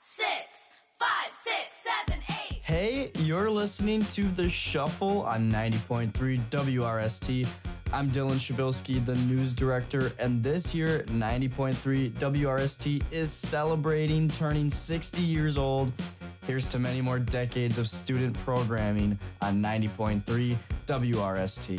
6, 5, 6, 7, 8. Hey, you're listening to The Shuffle on 90.3 WRST. I'm Dylan Shabilsky, the news director, and this year, 90.3 WRST is celebrating turning 60 years old. Here's to many more decades of student programming on 90.3 WRST.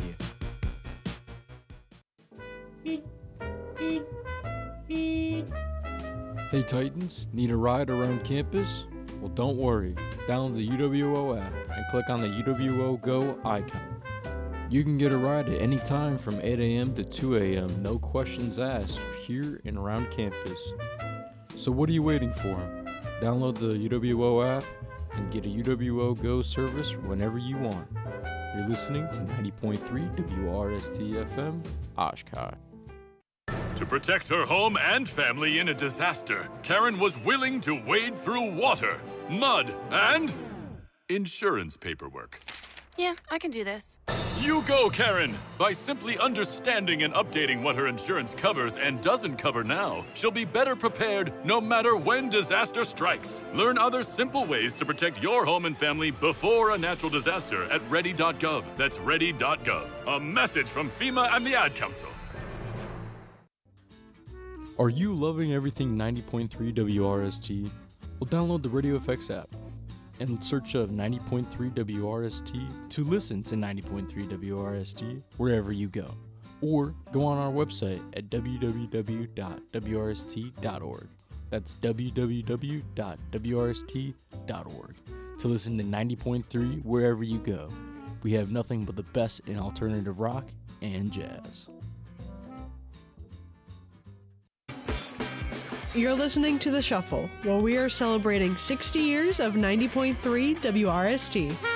Hey Titans, need a ride around campus? Well, don't worry. Download the UWO app and click on the UWO Go icon. You can get a ride at any time from 8 a.m. to 2 a.m., no questions asked, here and around campus. So what are you waiting for? Download the UWO app and get a UWO Go service whenever you want. You're listening to 90.3 WRST FM, Oshkosh. To protect her home and family in a disaster, Karen was willing to wade through water, mud, and insurance paperwork. Yeah, I can do this. You go, Karen! By simply understanding and updating what her insurance covers and doesn't cover now, she'll be better prepared no matter when disaster strikes. Learn other simple ways to protect your home and family before a natural disaster at ready.gov. That's ready.gov. A message from FEMA and the Ad Council. Are you loving everything 90.3 WRST? Well, download the Radio FX app and search up 90.3 WRST to listen to 90.3 WRST wherever you go. Or go on our website at www.wrst.org. That's www.wrst.org to listen to 90.3 wherever you go. We have nothing but the best in alternative rock and jazz. You're listening to The Shuffle, where we are celebrating 60 years of 90.3 WRST.